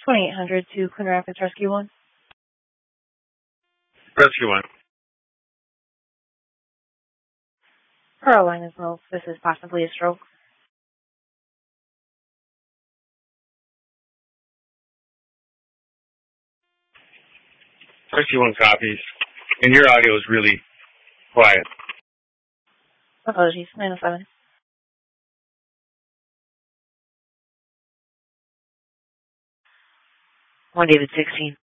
2800 to Quinn Rapids Rescue 1. Rescue 1. Her line is low. This is possibly a stroke. Rescue 1 copies. And your audio is really quiet. Apologies. 907. One David 16.